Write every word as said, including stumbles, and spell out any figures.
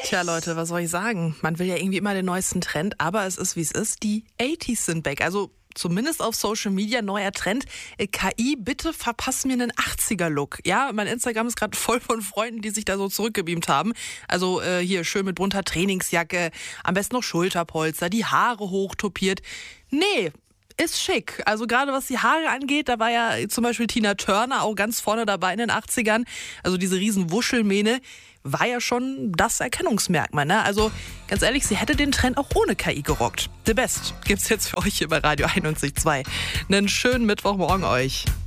Tja, Leute, was soll ich sagen? Man will ja irgendwie immer den neuesten Trend, aber es ist, wie es ist. Die achtziger sind back. Also zumindest auf Social Media, neuer Trend. K I, bitte verpass mir einen achtziger-Look. Ja, mein Instagram ist gerade voll von Freunden, die sich da so zurückgebeamt haben. Also äh, hier schön mit bunter Trainingsjacke, am besten noch Schulterpolster, die Haare hochtopiert. Nee, ist schick. Also gerade was die Haare angeht, da war ja zum Beispiel Tina Turner auch ganz vorne dabei in den achtzigern. Also diese riesen Wuschelmähne war ja schon das Erkennungsmerkmal. Ne? Also ganz ehrlich, sie hätte den Trend auch ohne K I gerockt. The Best gibt's jetzt für euch hier bei Radio einundneunzig Komma zwei. Einen schönen Mittwochmorgen euch.